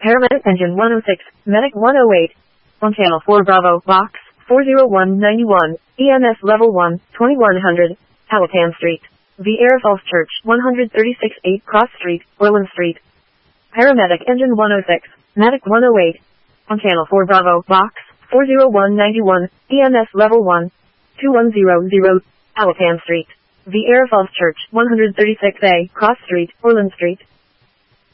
Paramedic Engine 106, Medic 108. On Channel 4 Bravo, Box 40191, EMS Level 1, 2100, Powhatan Street. Vieira Falls Church, 136-8 Cross Street, Orland Street. Paramedic Engine 106, Medic 108. On Channel 4 Bravo, Box 40191, EMS Level 1, 2100, Powhatan Street. Vieira Falls Church, 136A Cross Street, Orland Street.